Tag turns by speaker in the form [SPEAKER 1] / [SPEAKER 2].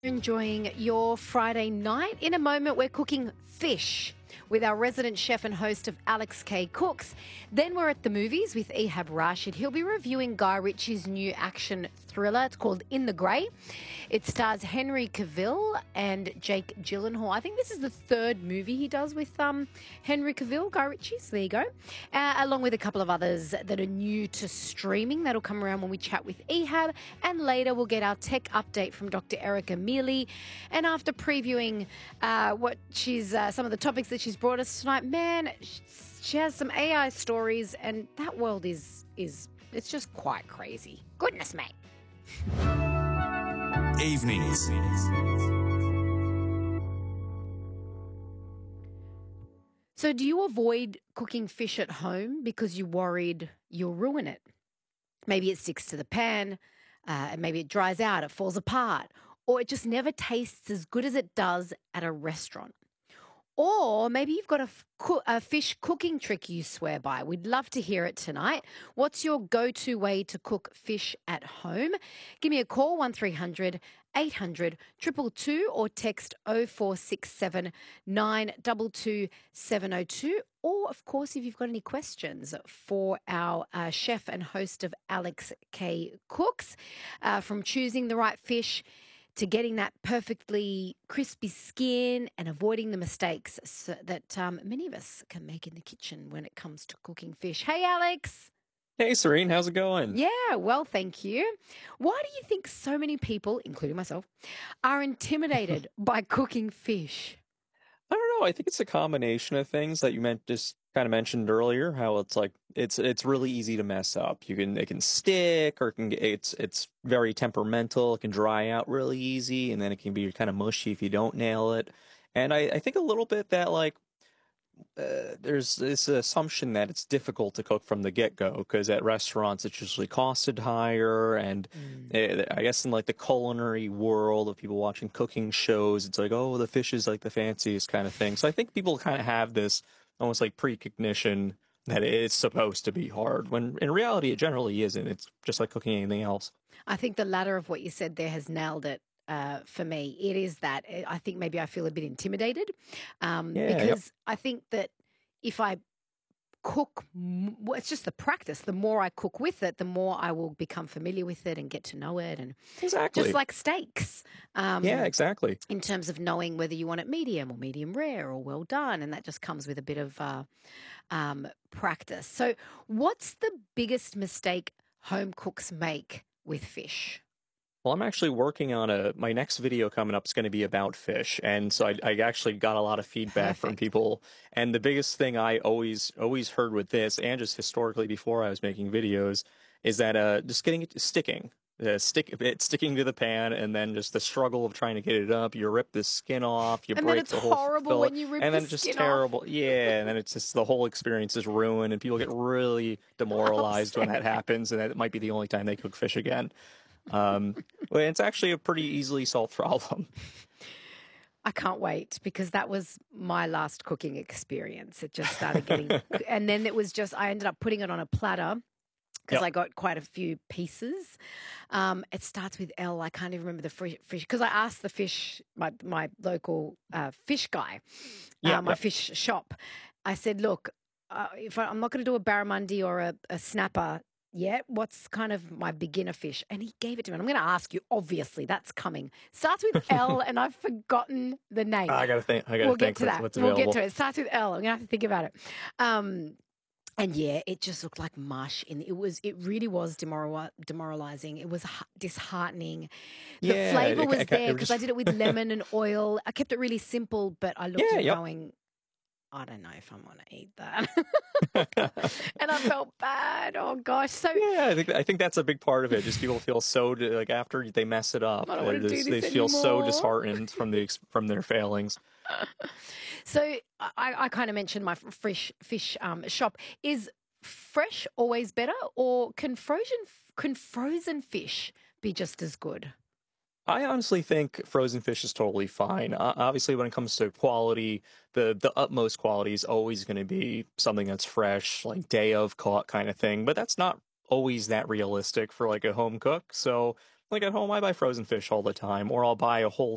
[SPEAKER 1] Enjoying your Friday night. In a moment, we're cooking fish with our resident chef and host of Alex K Cooks. Then we're at the movies with Ehab Rashid. He'll be reviewing Guy Ritchie's new action thriller. It's called In the Grey. It stars Henry Cavill and Jake Gyllenhaal. I think this is the third movie he does with Henry Cavill, Guy Ritchie. So there you go. Along with a couple of others that are new to streaming. That'll come around when we chat with Ehab. And later we'll get our tech update from Dr. Erica Mealy. And after previewing some of the topics that she's brought us tonight, man, she has some AI stories, and that world is it's just quite crazy. Goodness me.
[SPEAKER 2] Evenings.
[SPEAKER 1] So do you avoid cooking fish at home because you're worried you'll ruin it? Maybe it sticks to the pan, and maybe it dries out, it falls apart, or it just never tastes as good as it does at a restaurant. Or maybe you've got a fish cooking trick you swear by. We'd love to hear it tonight. What's your go-to way to cook fish at home? Give me a call, 1300 800 222, or text 0467 922 702. Or, of course, if you've got any questions for our chef and host of Alex K Cooks, from choosing the right fish to getting that perfectly crispy skin and avoiding the mistakes that many of us can make in the kitchen when it comes to cooking fish. Hey, Alex.
[SPEAKER 3] Hey, Serene, how's it going?
[SPEAKER 1] Yeah, well, thank you. Why do you think so many people, including myself, are intimidated by cooking fish?
[SPEAKER 3] I don't know. I think it's a combination of things that you just kind of mentioned earlier. How it's like it's really easy to mess up. It can stick, or it's very temperamental. It can dry out really easy, and then it can be kind of mushy if you don't nail it. And I think a little bit that there's this assumption that it's difficult to cook from the get-go because at restaurants it's usually costed higher, and I guess in like the culinary world of people watching cooking shows, it's like, oh, the fish is like the fanciest kind of thing. So I think people kind of have this almost like precognition that it's supposed to be hard, when in reality it generally isn't. It's just like cooking anything else.
[SPEAKER 1] I think the latter of what you said there has nailed it. For me, it is that I think maybe I feel a bit intimidated because I think that if I cook, it's just the practice. The more I cook with it, the more I will become familiar with it and get to know it. And
[SPEAKER 3] Exactly.
[SPEAKER 1] just like steaks.
[SPEAKER 3] Yeah, exactly.
[SPEAKER 1] In terms of knowing whether you want it medium or medium rare or well done. And that just comes with a bit of practice. So what's the biggest mistake home cooks make with fish?
[SPEAKER 3] Well, I'm actually working on my next video coming up is going to be about fish. And so I actually got a lot of feedback from
[SPEAKER 1] Perfect.
[SPEAKER 3] people. And the biggest thing I always heard with this, and just historically before I was making videos, is that just getting it sticking. Sticking to the pan, and then just the struggle of trying to get it up. You rip the skin off, you
[SPEAKER 1] And then
[SPEAKER 3] break
[SPEAKER 1] it's
[SPEAKER 3] the whole
[SPEAKER 1] horrible
[SPEAKER 3] fillet,
[SPEAKER 1] when you rip
[SPEAKER 3] and
[SPEAKER 1] the
[SPEAKER 3] then it's just
[SPEAKER 1] skin
[SPEAKER 3] terrible.
[SPEAKER 1] off.
[SPEAKER 3] Yeah, and then it's just the whole experience is ruined, and people get really demoralized when that
[SPEAKER 1] Upset.
[SPEAKER 3] happens, and that might be the only time they cook fish again. Well, it's actually a pretty easily solved problem.
[SPEAKER 1] I can't wait because that was my last cooking experience. It just started getting, and then I ended up putting it on a platter because
[SPEAKER 3] Yep.
[SPEAKER 1] I got quite a few pieces. It starts with L. I can't even remember the fish because I asked the fish, my local fish guy,
[SPEAKER 3] Yeah,
[SPEAKER 1] my fish shop. I said, look, if I'm not going to do a barramundi or a snapper yet, what's kind of my beginner fish? And he gave it to me. And I'm going to ask you, obviously, that's coming. Starts with L, and I've forgotten the name.
[SPEAKER 3] I gotta think.
[SPEAKER 1] We'll get to that.
[SPEAKER 3] What's
[SPEAKER 1] We'll
[SPEAKER 3] available.
[SPEAKER 1] get to it. It starts with L. I'm going to have to think about it. And yeah, it just looked like mush. And it really was demoralizing. It was disheartening. The
[SPEAKER 3] Yeah,
[SPEAKER 1] flavor was there
[SPEAKER 3] it
[SPEAKER 1] because I
[SPEAKER 3] just
[SPEAKER 1] did it with lemon and oil. I kept it really simple, but I looked
[SPEAKER 3] yeah,
[SPEAKER 1] at it
[SPEAKER 3] yep.
[SPEAKER 1] going, I don't know if I'm going to eat that. And I felt bad. Oh, gosh. So
[SPEAKER 3] Yeah, I think that's a big part of it. Just people feel so like after they mess it up,
[SPEAKER 1] I don't want to do
[SPEAKER 3] they
[SPEAKER 1] this
[SPEAKER 3] feel so
[SPEAKER 1] anymore.
[SPEAKER 3] disheartened from their failings.
[SPEAKER 1] So I kind of mentioned my fish shop. Is fresh always better, or can frozen fish be just as good?
[SPEAKER 3] I honestly think frozen fish is totally fine. Obviously, when it comes to quality, the utmost quality is always going to be something that's fresh, like day of caught kind of thing. But that's not always that realistic for like a home cook. So, like at home, I buy frozen fish all the time, or I'll buy a whole